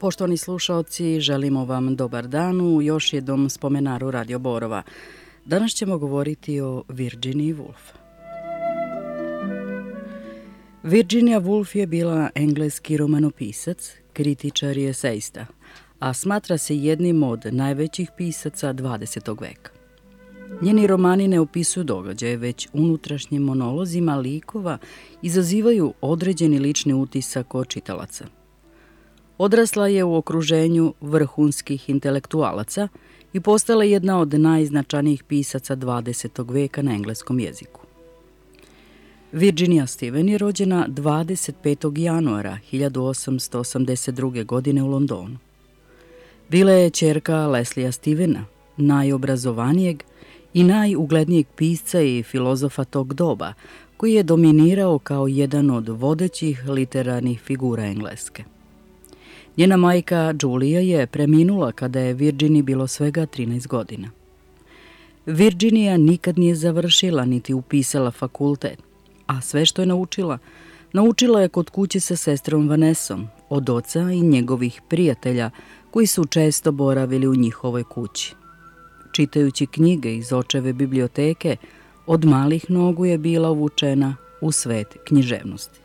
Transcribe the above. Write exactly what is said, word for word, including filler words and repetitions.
Poštovani slušaoci, želimo vam dobar dan u još jednom spomenaru Radio Borova. Danas ćemo govoriti o Virginia Woolf. Virginia Woolf je bila engleski romanopisac, kritičar i esejista, a smatra se jednim od najvećih pisaca dvadesetog veka. Njeni romani ne opisuju događaje, već unutrašnjim monolozima likova izazivaju određeni lični utisak kod čitalaca. Odrasla je u okruženju vrhunskih intelektualaca i postala jedna od najznačajnijih pisaca dvadesetog veka na engleskom jeziku. Virginia Steven je rođena dvadeset petog januara hiljadu osamsto osamdeset druge. godine u Londonu. Bila je ćerka Leslia Stevena, najobrazovanijeg i najuglednijeg pisca i filozofa tog doba, koji je dominirao kao jedan od vodećih literarnih figura Engleske. Njena majka Julia je preminula kada je Virginiji bilo svega trinaest godina. Virginia nikad nije završila niti upisala fakultet, a sve što je naučila, naučila je kod kuće sa sestrom Vanessom, od oca i njegovih prijatelja koji su često boravili u njihovoj kući. Čitajući knjige iz očeve biblioteke, od malih nogu je bila uvučena u svet književnosti.